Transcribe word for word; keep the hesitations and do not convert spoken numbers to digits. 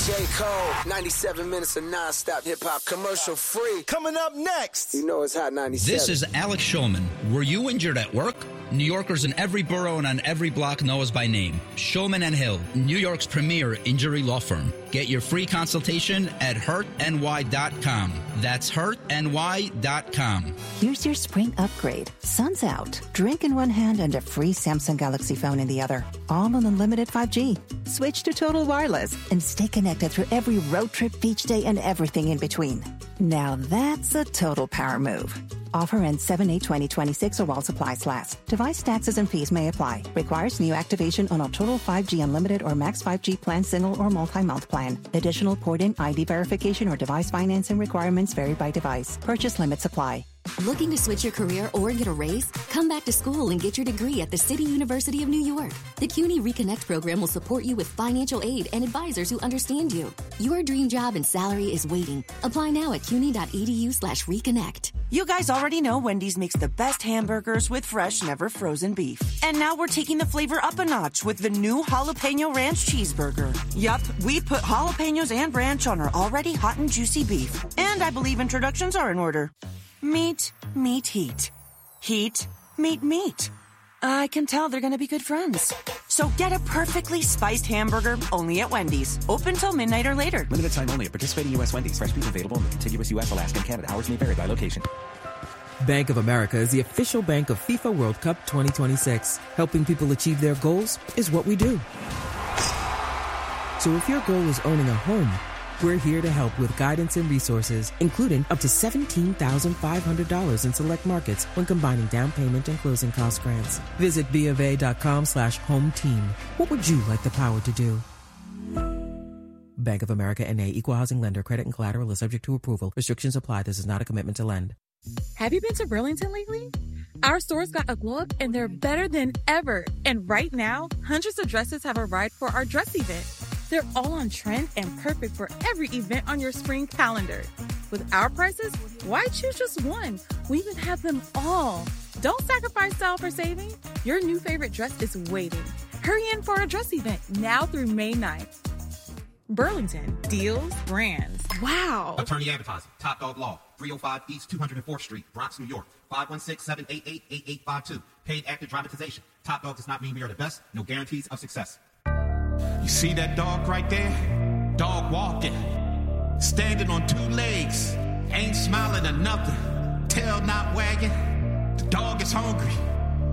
J. Cole, ninety-seven minutes of non-stop hip-hop, commercial free. Coming up next. You know it's Hot ninety-seven. This is Alex Shulman. Were you injured at work? New Yorkers in every borough and on every block know us by name. Shulman and Hill, New York's premier injury law firm. Get your free consultation at hurt N Y dot com. That's hurt N Y dot com. Here's your spring upgrade. Sun's out. Drink in one hand and a free Samsung Galaxy phone in the other. All on unlimited five G. Switch to Total Wireless and stay connected through every road trip, beach day, and everything in between. Now that's a total power move. Offer ends seven eight twenty twenty-six or while supplies last. Device taxes and fees may apply. Requires new activation on a Total five G Unlimited or Max five G plan, single or multi-month plan. Additional port-in I D verification or device financing requirements vary by device. Purchase limits apply. Looking to switch your career or get a raise? Come back to school and get your degree at the City University of New York. The CUNY Reconnect program will support you with financial aid and advisors who understand you. Your dream job and salary is waiting. Apply now at cuny.edu slash reconnect. You guys already know Wendy's makes the best hamburgers with fresh, never frozen beef. And now we're taking the flavor up a notch with the new Jalapeno Ranch Cheeseburger. Yup, we put jalapenos and ranch on our already hot and juicy beef. And I believe introductions are in order. Meet, meet, heat. Heat, meet, meat. I can tell they're going to be good friends. So get a perfectly spiced hamburger only at Wendy's. Open till midnight or later. Limited time only at participating U S Wendy's. Fresh beef available in the contiguous U S, Alaska, and Canada. Hours may vary by location. Bank of America is the official bank of FIFA World Cup twenty twenty-six. Helping people achieve their goals is what we do. So if your goal is owning a home, we're here to help with guidance and resources, including up to seventeen thousand five hundred dollars in select markets when combining down payment and closing cost grants. Visit BofA.com slash home team. What would you like the power to do? Bank of America N A, Equal Housing Lender. Credit and collateral is subject to approval. Restrictions apply. This is not a commitment to lend. Have you been to Burlington lately? Our stores got a glow up and they're better than ever. And right now, hundreds of dresses have arrived for our dress event. They're all on trend and perfect for every event on your spring calendar. With our prices, why choose just one? We even have them all. Don't sacrifice style for saving. Your new favorite dress is waiting. Hurry in for our dress event now through May ninth. Burlington, deals, brands. Wow. Attorney Advertising, Top Dog Law, three oh five East two hundred fourth Street, Bronx, New York, five one six, seven eight eight, eight eight five two. Paid actor dramatization. Top Dog does not mean we are the best. No guarantees of success. You see that dog right there? Dog walking, standing on two legs, ain't smiling or nothing, tail not wagging. The dog is hungry.